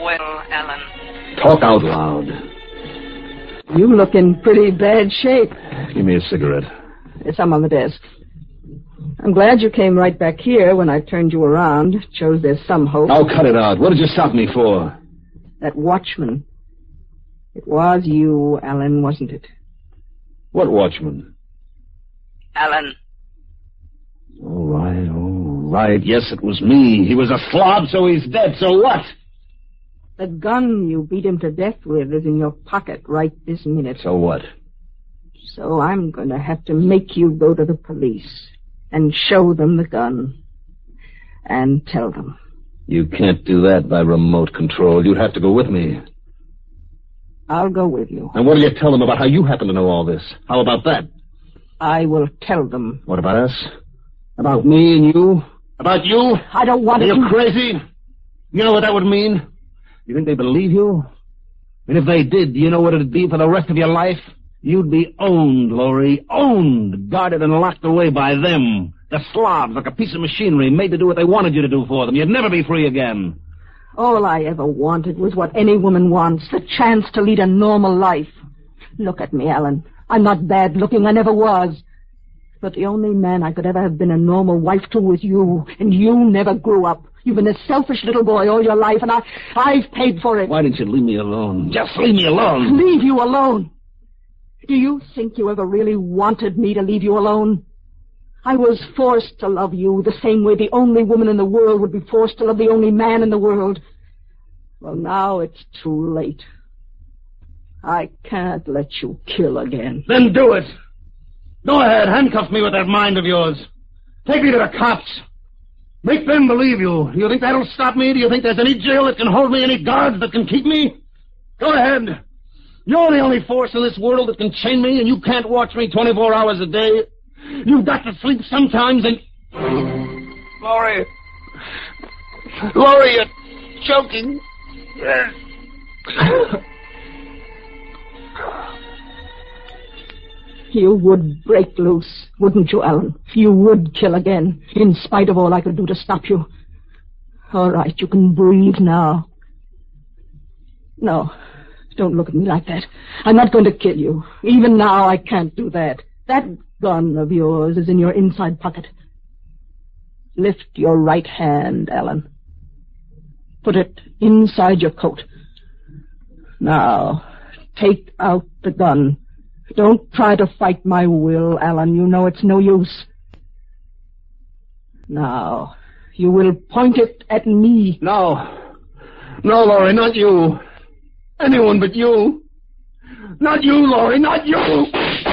will, Ellen. Talk out loud. You look in pretty bad shape. Give me a cigarette. There's some on the desk. I'm glad you came right back here when I turned you around. Shows there's some hope. Now cut it out. What did you stop me for? That watchman. It was you, Ellen, wasn't it? What watchman? Ellen. All right. Yes, it was me. He was a slob, so he's dead. So what? The gun you beat him to death with is in your pocket right this minute. So what? So I'm going to have to make you go to the police and show them the gun and tell them. You can't do that by remote control. You'd have to go with me. I'll go with you. And what will you tell them about how you happen to know all this? How about that? I will tell them. What about us? About me and you? About you? I don't want to... Are you crazy? You know what that would mean? You think they believe you? And if they did, do you know what it'd be for the rest of your life? You'd be owned, Laurie. Owned. Guarded and locked away by them. The slobs, like a piece of machinery, made to do what they wanted you to do for them. You'd never be free again. All I ever wanted was what any woman wants, the chance to lead a normal life. Look at me, Ellen. I'm not bad looking. I never was. But the only man I could ever have been a normal wife to was you, and you never grew up. You've been a selfish little boy all your life, and I've paid for it. Why didn't you leave me alone? Just leave me alone. Leave you alone? Do you think you ever really wanted me to leave you alone? I was forced to love you the same way the only woman in the world would be forced to love the only man in the world. Well, now it's too late. I can't let you kill again. Then do it. Go ahead, handcuff me with that mind of yours. Take me to the cops. Make them believe you. Do you think that'll stop me? Do you think there's any jail that can hold me, any guards that can keep me? Go ahead. You're the only force in this world that can chain me, and you can't watch me 24 hours a day. You've got to sleep sometimes, and... Laurie, you're choking. You would break loose, wouldn't you, Ellen? You would kill again, in spite of all I could do to stop you. All right, you can breathe now. No, don't look at me like that. I'm not going to kill you. Even now, I can't do that. That gun of yours is in your inside pocket. Lift your right hand, Ellen. Put it inside your coat. Now, take out the gun. Don't try to fight my will, Alan. You know it's no use. Now, you will point it at me. No. No, Laurie, not you. Anyone but you. Not you, Laurie, not you.